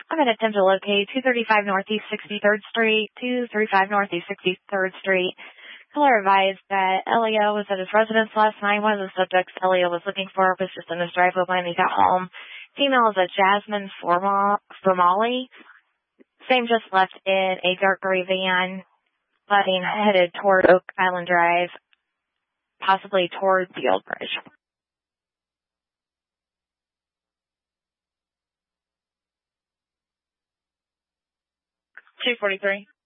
I'm going to attempt to locate 235 Northeast 63rd Street, 235 Northeast 63rd Street. Caller advised that Elio was at his residence last night. One of the subjects Elio was looking for was just in his driveway when he got home. Female is a Jasmine Formali. Same just left in a dark gray van, headed toward Oak Island Drive, possibly toward the Old Bridge. 243.